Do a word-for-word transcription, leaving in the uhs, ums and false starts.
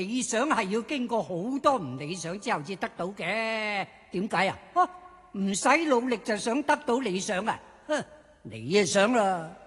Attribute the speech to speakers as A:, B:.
A: 理想係要經過好多唔理想之後至得到嘅。點解啊？唔使努力就想得到理想啊？哼，你啊想啦。